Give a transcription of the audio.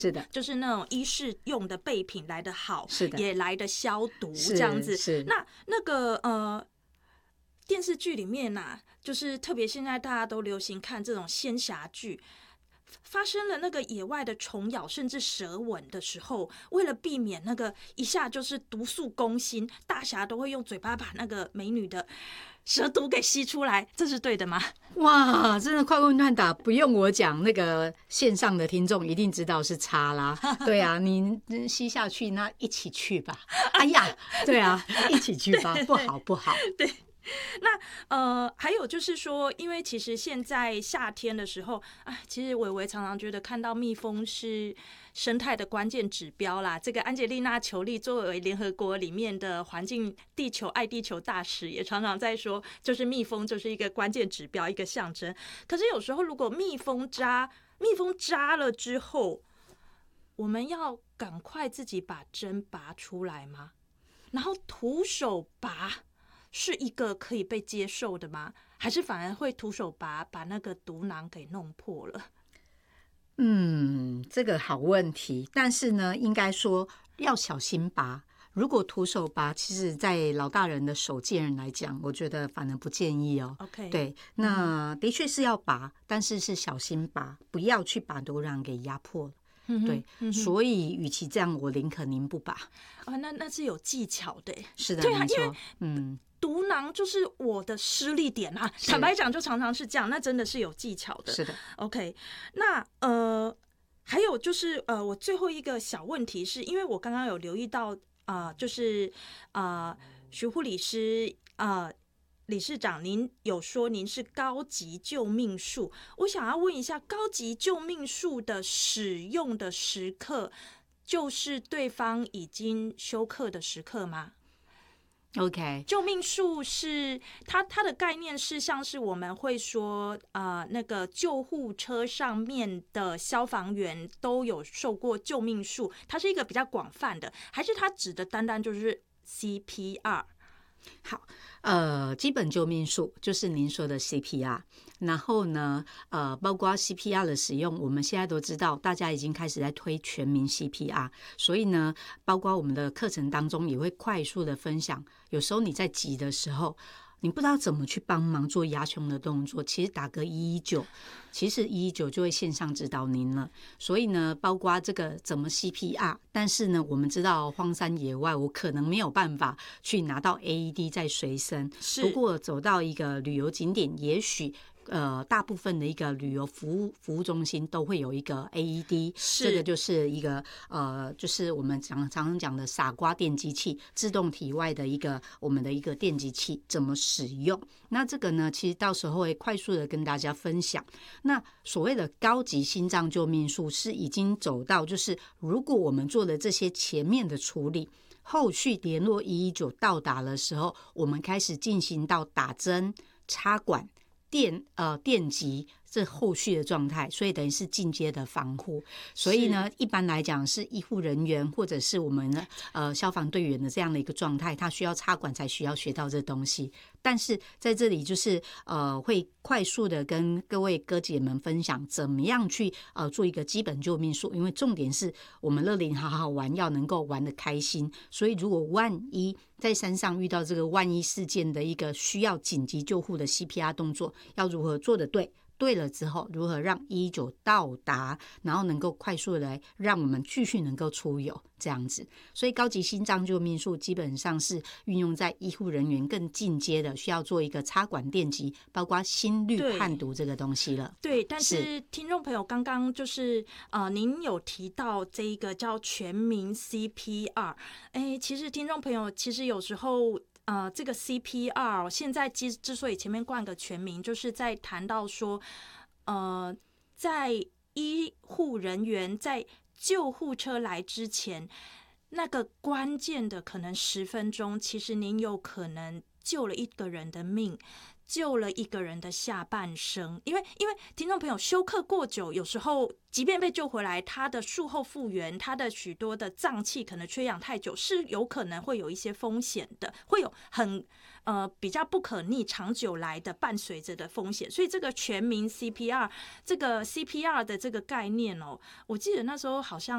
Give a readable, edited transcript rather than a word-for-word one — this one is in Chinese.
是的， 就是那种医事用的备品来得好， 是的， 也来得消毒这样子。 是那个电视剧里面啊，就是特别现在大家都流行看这种仙侠剧。发生了那个野外的虫咬甚至蛇吻的时候，为了避免那个一下就是毒素攻心，大侠都会用嘴巴把那个美女的蛇毒给吸出来，这是对的吗？ 哇，真的快问快答，不用我讲，那个线上的听众一定知道是叉啦。对啊，你吸下去，那一起去吧。哎呀，对啊，一起去吧，不好不好。 对。那还有就是说，因为其实现在夏天的时候，其实伟伟常常觉得看到蜜蜂是生态的关键指标啦。这个安吉丽娜·裘丽作为联合国里面的环境、地球、爱地球大使，也常常在说，就是蜜蜂就是一个关键指标，一个象征。可是有时候，如果蜜蜂扎了之后，我们要赶快自己把针拔出来吗？然后徒手拔是一个可以被接受的吗？还是反而会徒手把那个毒囊给弄破了？ 这个好问题，但是呢，应该说要小心拔。如果徒手拔，其实在老大人的手贱人来讲，我觉得反而不建议哦。 OK， 对，那的确是要拔，但是是小心拔，不要去把毒囊给压破了。对，所以与其这样，我宁可您不拔。 那是有技巧的。 是的， 对啊， 没错。 毒囊就是我的施力点啊，坦白讲，就常常是这样，那真的是有技巧的。 是的。 OK， 那还有就是我最后一个小问题是，因为我刚刚有留意到就是徐护理师理事长，您有说您是高级救命术，我想要问一下，高级救命术的使用的时刻，就是对方已经休克的时刻吗？ OK， 救命术是它的概念是像是我们会说那个救护车上面的消防员都有受过救命术，它是一个比较广泛的，还是它指的单单就是 CPR？ 好，基本救命术就是您说的 CPR， 然后呢，包括 CPR 的使用，我们现在都知道，大家已经开始在推全民 CPR， 所以呢，包括我们的课程当中也会快速的分享，有时候你在急的时候，你不知道怎么去帮忙做压胸的动作，其实打个119，其实119就会线上指导您了。所以呢，包括这个怎么 CPR， 但是呢，我们知道荒山野外，我可能没有办法去拿到 AED 在随身。不过走到一个旅游景点，也许大部分的一个旅游服务中心都会有一个 AED， 这个就是一个就是我们常常讲的傻瓜电击器，自动体外的我们的一个电击器怎么使用。那这个呢，其实到时候会快速的跟大家分享。那所谓的高级心脏救命术是已经走到，就是如果我们做了这些前面的处理，后续联络119到达的时候，我们开始进行到打针、插管、电击这后续的状态，所以等于是进阶的防护。所以呢，一般来讲是医护人员或者是我们的消防队员的这样的一个状态，他需要插管才需要学到这东西。但是在这里就是会快速的跟各位哥姐们分享怎么样去做一个基本救命术，因为重点是我们乐龄好好玩，要能够玩得开心。所以如果万一在山上遇到这个万一事件的一个需要紧急救护的 CPR 动作，要如何做得对了之后，如何让119到达，然后能够快速的来让我们继续能够出游这样子。所以高级心脏救命术基本上是运用在医护人员更进阶的，需要做一个插管电击，包括心率判读这个东西了。 对，但是听众朋友刚刚就是您有提到这一个叫全民 CPR， 其实听众朋友其实有时候这个 CPR 现在之所以前面冠个全民，就是在谈到说，在医护人员在救护车来之前，那个关键的可能10分钟，其实您有可能救了一个人的命，救了一个人的下半生。因为听众朋友休克过久，有时候即便被救回来，他的术后复原，他的许多的脏器可能缺氧太久，是有可能会有一些风险的，会有很比较不可逆长久来的伴随着的风险。所以这个全民 CPR， 这个 CPR 的这个概念我记得那时候好像